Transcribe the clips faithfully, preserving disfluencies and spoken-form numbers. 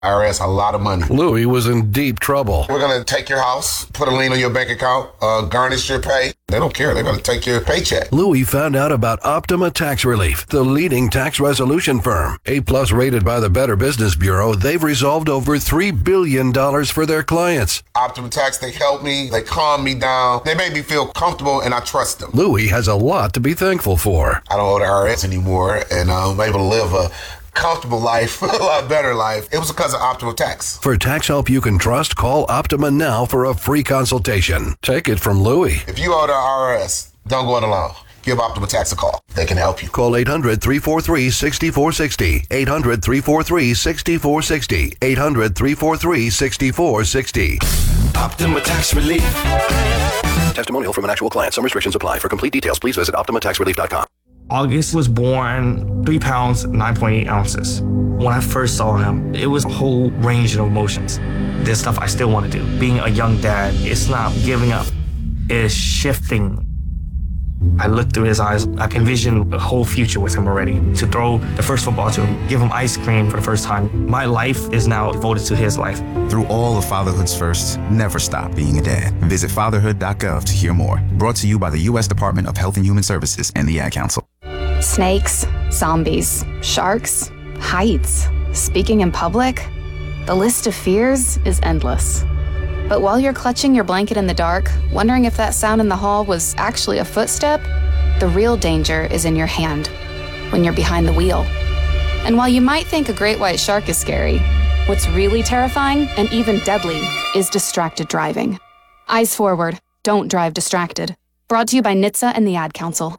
I R S a lot of money. Louis was in deep trouble. We're going to take your house, put a lien on your bank account, uh, garnish your pay. They don't care. They're going to take your paycheck. Louis found out about Optima Tax Relief, the leading tax resolution firm. A-plus rated by the Better Business Bureau, they've resolved over three billion dollars for their clients. Optima Tax, they help me. They calm me down. They make me feel comfortable, and I trust them. Louis has a lot to be thankful for. I don't owe the I R S anymore, and I'm able to live a comfortable life, a lot better life. It was because of Optima Tax. For tax help you can trust, call Optima now for a free consultation. Take it from Louis. If you owe the I R S, don't go it alone. Give Optima Tax a call. They can help you. Call eight hundred, three four three, six four six zero. eight hundred, three four three, six four six zero. eight hundred, three four three, six four six zero. Optima Tax Relief. Testimonial from an actual client. Some restrictions apply. For complete details, please visit optima tax relief dot com. August was born three pounds, nine point eight ounces. When I first saw him, it was a whole range of emotions. There's stuff I still want to do. Being a young dad, it's not giving up. It's shifting. I looked through his eyes. I can envision a whole future with him already. To throw the first football to him, give him ice cream for the first time. My life is now devoted to his life. Through all of fatherhood's firsts, never stop being a dad. Visit fatherhood dot gov to hear more. Brought to you by the U S Department of Health and Human Services and the Ad Council. Snakes, zombies, sharks, heights, speaking in public. The list of fears is endless. But while you're clutching your blanket in the dark, wondering if that sound in the hall was actually a footstep, the real danger is in your hand, when you're behind the wheel. And while you might think a great white shark is scary, what's really terrifying and even deadly is distracted driving. Eyes forward, don't drive distracted. Brought to you by N H T S A and the Ad Council.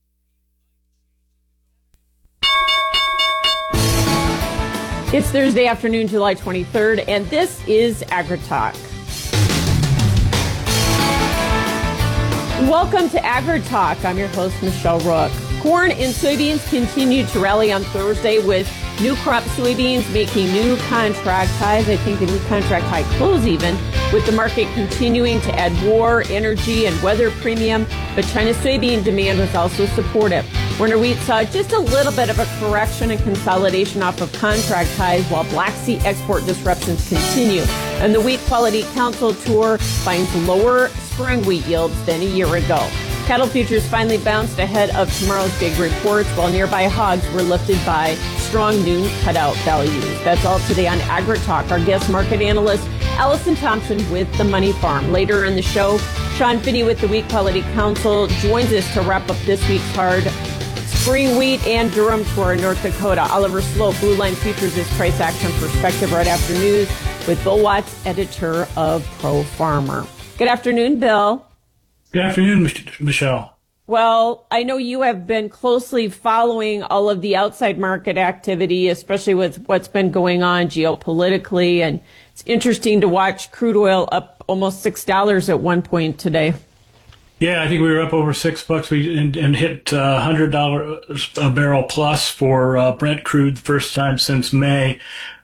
It's Thursday afternoon, July twenty-third, and this is AgriTalk. Welcome to AgriTalk. I'm your host, Michelle Rook. Corn and soybeans continued to rally on Thursday with new crop soybeans making new contract highs. I think a new contract high close even, with the market continuing to add war, energy, and weather premium. But China's soybean demand was also supportive. Winter wheat saw just a little bit of a correction and consolidation off of contract highs while Black Sea export disruptions continue. And the Wheat Quality Council Tour finds lower spring wheat yields than a year ago. Cattle futures finally bounced ahead of tomorrow's big reports, while nearby hogs were lifted by strong noon cutout values. That's all today on AgriTalk. Our guest market analyst, Allison Thompson with The Money Farm. Later in the show, Sean Finney with the Wheat Quality Council joins us to wrap up this week's hard spring wheat and Durham tour in North Dakota. Oliver Slope, Blue Line Futures, is price action perspective right after news with Bill Watts, editor of Pro Farmer. Good afternoon, Bill. Good afternoon, Michelle. Well, I know you have been closely following all of the outside market activity, especially with what's been going on geopolitically. And it's interesting to watch crude oil up almost six dollars at one point today. Yeah, I think we were up over six bucks we, and, and hit uh, one hundred dollars a barrel plus for uh, Brent crude the first time since May.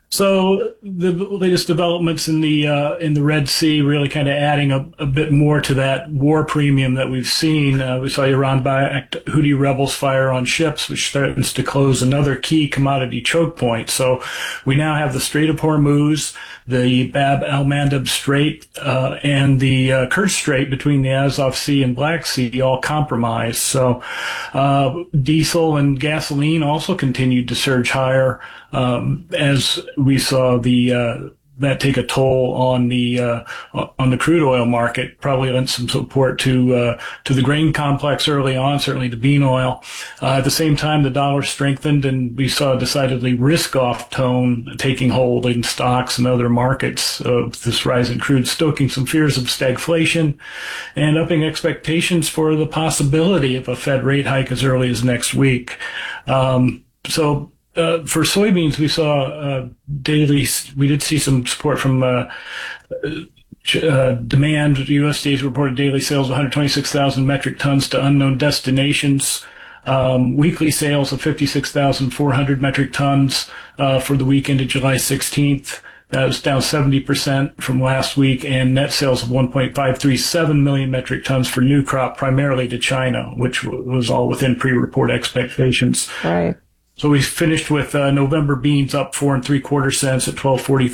So the latest developments in the uh, in the Red Sea really kind of adding a, a bit more to that war premium that we've seen. Uh, we saw Iran-backed Houthi rebels fire on ships, which threatens to close another key commodity choke point. So we now have the Strait of Hormuz, the Bab el-Mandeb Strait, uh, and the uh, Kerch Strait between the Azov Sea and Black Sea all compromised. So uh, diesel and gasoline also continued to surge higher um, as we saw the uh, that take a toll on the uh, on the crude oil market. Probably lent some support to uh, to the grain complex early on, certainly to bean oil. Uh, at the same time, the dollar strengthened, and we saw a decidedly risk-off tone taking hold in stocks and other markets. Uh, this rise in crude stoking some fears of stagflation and upping expectations for the possibility of a Fed rate hike as early as next week. Um, so. Uh, for soybeans, we saw uh, daily, we did see some support from uh, uh, demand. The U S D A reported daily sales of one hundred twenty-six thousand metric tons to unknown destinations. Um, weekly sales of fifty-six thousand four hundred metric tons uh, for the week ended July sixteenth. That was down seventy percent from last week, and net sales of one point five three seven million metric tons for new crop, primarily to China, which was all within pre-report expectations. Right. So we finished with uh, November beans up four and three quarter cents at twelve forty.